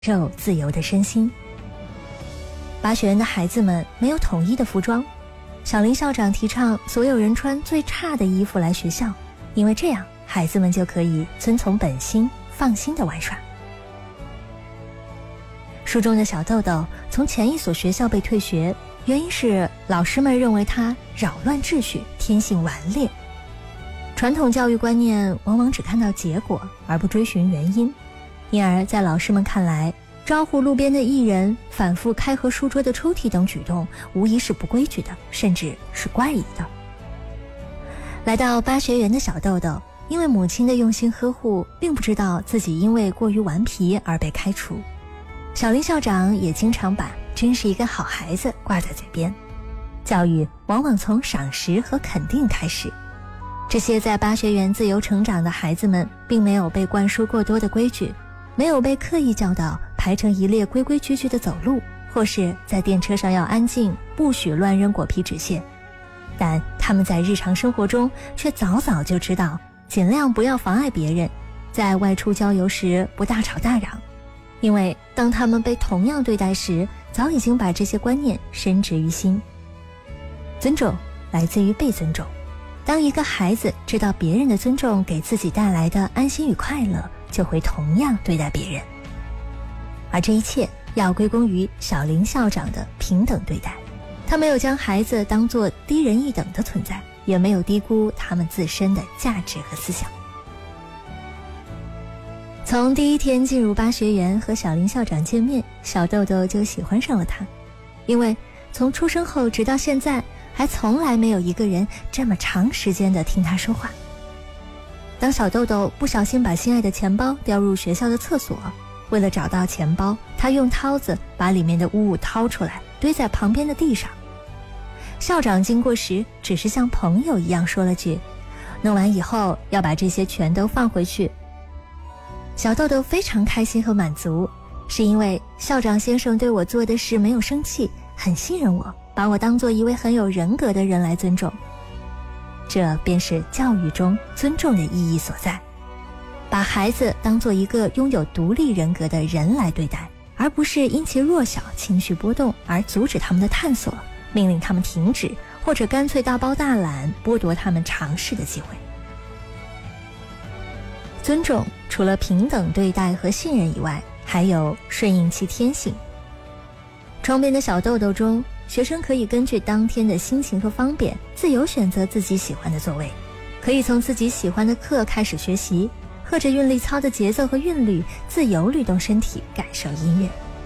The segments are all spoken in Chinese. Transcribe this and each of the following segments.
受自由的身心。拔学园的孩子们没有统一的服装，小林校长提倡所有人穿最差的衣服来学校，因为这样孩子们就可以遵从本心，放心的玩耍。书中的小豆豆从前一所学校被退学，原因是老师们认为他扰乱秩序，天性顽劣。传统教育观念往往只看到结果，而不追寻原因，因而在老师们看来，招呼路边的艺人，反复开合书桌的抽屉等举动，无疑是不规矩的，甚至是怪异的。来到巴学园的小豆豆，因为母亲的用心呵护，并不知道自己因为过于顽皮而被开除。小林校长也经常把真是一个好孩子挂在嘴边。教育往往从赏识和肯定开始，这些在巴学园自由成长的孩子们，并没有被灌输过多的规矩，没有被刻意教导排成一列规规矩矩的走路，或是在电车上要安静，不许乱扔果皮纸屑。但他们在日常生活中却早早就知道尽量不要妨碍别人，在外出郊游时不大吵大嚷，因为当他们被同样对待时，早已经把这些观念深植于心。尊重来自于被尊重，当一个孩子知道别人的尊重给自己带来的安心与快乐，就会同样对待别人。而这一切要归功于小林校长的平等对待，他没有将孩子当作低人一等的存在，也没有低估他们自身的价值和思想。从第一天进入巴学园和小林校长见面，小豆豆就喜欢上了他，因为从出生后直到现在，还从来没有一个人这么长时间地听他说话。当小豆豆不小心把心爱的钱包掉入学校的厕所，为了找到钱包，他用刀子把里面的污物掏出来，堆在旁边的地上。校长经过时，只是像朋友一样说了句：“弄完以后要把这些全都放回去。”小豆豆非常开心和满足，是因为校长先生对我做的事没有生气，很信任我，把我当作一位很有人格的人来尊重。这便是教育中尊重的意义所在，把孩子当作一个拥有独立人格的人来对待，而不是因其弱小情绪波动而阻止他们的探索，命令他们停止，或者干脆大包大揽剥夺他们尝试的机会。尊重除了平等对待和信任以外，还有顺应其天性。窗边的小豆豆中，学生可以根据当天的心情和方便，自由选择自己喜欢的座位，可以从自己喜欢的课开始学习，和着韵律操的节奏和韵律，自由律动身体，感受音乐。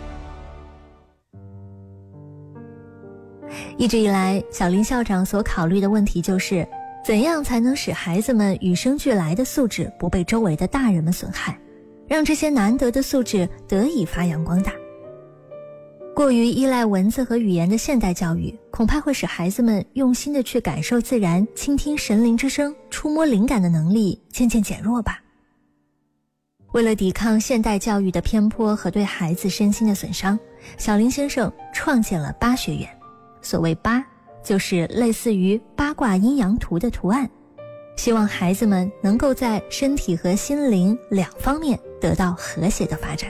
一直以来，小林校长所考虑的问题就是，怎样才能使孩子们与生俱来的素质不被周围的大人们损害，让这些难得的素质得以发扬光大。过于依赖文字和语言的现代教育，恐怕会使孩子们用心地去感受自然，倾听神灵之声，触摸灵感的能力渐渐减弱吧。为了抵抗现代教育的偏颇和对孩子身心的损伤，小林先生创建了巴学园。所谓巴，就是类似于八卦阴阳图的图案，希望孩子们能够在身体和心灵两方面得到和谐的发展。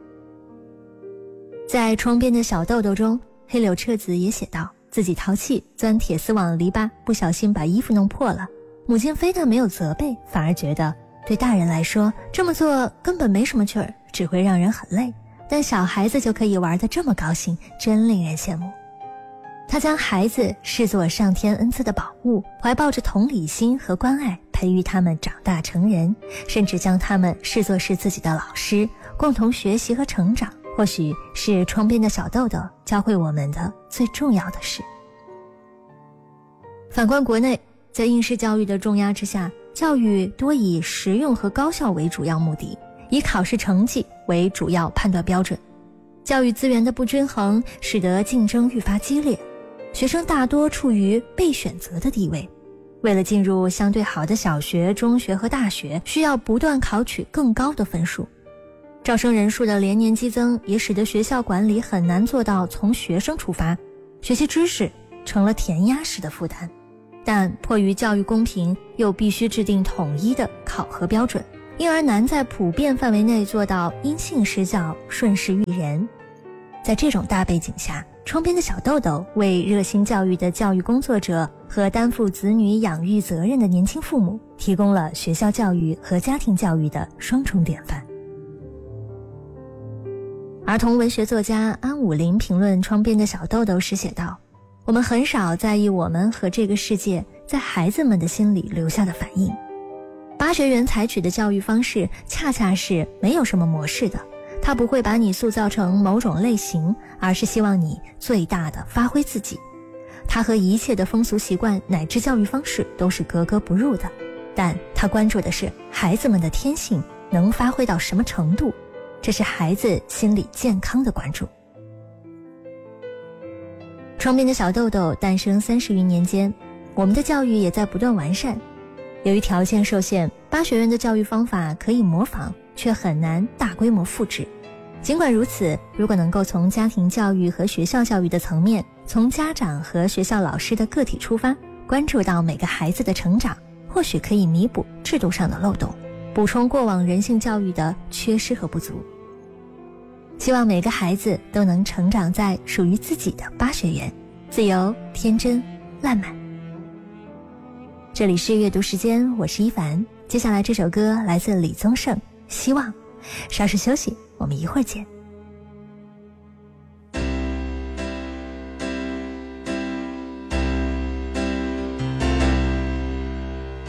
在窗边的小豆豆中，黑柳彻子也写道，自己淘气钻铁丝网篱笆，不小心把衣服弄破了，母亲非但没有责备，反而觉得对大人来说这么做根本没什么趣儿，只会让人很累，但小孩子就可以玩得这么高兴，真令人羡慕。他将孩子视作上天恩赐的宝物，怀抱着同理心和关爱，培育他们长大成人，甚至将他们视作是自己的老师，共同学习和成长，或许是窗边的小豆豆教会我们的最重要的事。反观国内，在应试教育的重压之下，教育多以实用和高效为主要目的，以考试成绩为主要判断标准。教育资源的不均衡使得竞争愈发激烈，学生大多处于被选择的地位，为了进入相对好的小学、中学和大学，需要不断考取更高的分数。招生人数的连年激增，也使得学校管理很难做到从学生出发，学习知识成了填鸭式的负担。但迫于教育公平，又必须制定统一的考核标准， 因而难在普遍范围内做到因性施教，顺势育人。在这种大背景下，窗边的小豆豆为热心教育的教育工作者和担负子女养育责任的年轻父母提供了学校教育和家庭教育的双重典范。儿童文学作家安武林评论窗边的小豆豆时写道，我们很少在意我们和这个世界在孩子们的心里留下的反应。巴学园采取的教育方式恰恰是没有什么模式的，它不会把你塑造成某种类型，而是希望你最大的发挥自己。它和一切的风俗习惯乃至教育方式都是格格不入的，但它关注的是孩子们的天性能发挥到什么程度，这是孩子心理健康的关注。窗边的小豆豆诞生30余年间，我们的教育也在不断完善。由于条件受限，巴学园的教育方法可以模仿，却很难大规模复制。尽管如此，如果能够从家庭教育和学校教育的层面，从家长和学校老师的个体出发，关注到每个孩子的成长，或许可以弥补制度上的漏洞，补充过往人性教育的缺失和不足。希望每个孩子都能成长在属于自己的巴学园，自由、天真、烂漫。这里是阅读时间，我是一凡。接下来这首歌来自李宗盛，希望。稍事休息，我们一会儿见。